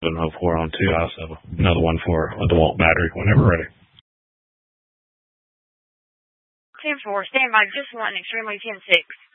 704 on 2. I also have another one for a DeWalt battery whenever ready. 10-4, stand by, just one, extremely 10-6.